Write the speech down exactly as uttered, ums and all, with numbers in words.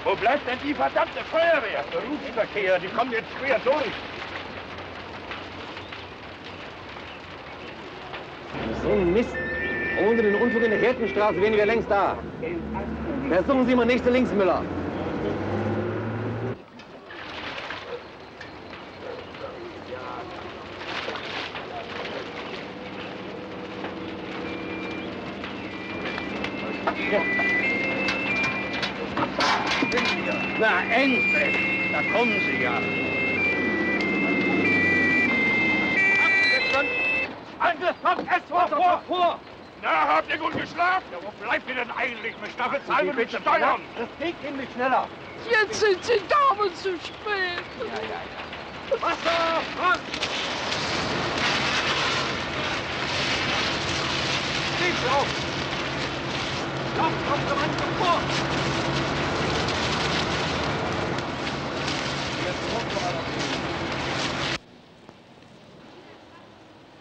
Wo bleibt denn die verdammte Feuerwehr? Berufsverkehr, die kommen jetzt quer durch. So ein Mist. Ohne den Unfug in der Hirtenstraße wären wir längst da. Versuchen Sie mal nächste Linksmüller. Na, endlich! Da kommen Sie ja. Angriff kommt! Es vor, vor, vor! Na, habt ihr gut geschlafen? Ja, wo bleibt ihr denn eigentlich? Mit Staffelzeichen mit Steuern! Das geht nämlich schneller. Jetzt sind Sie Damen zu spät. Ja, ja, ja. Wasser! Wasser! Steht auf! Lauf, komm, komm, komm, vor!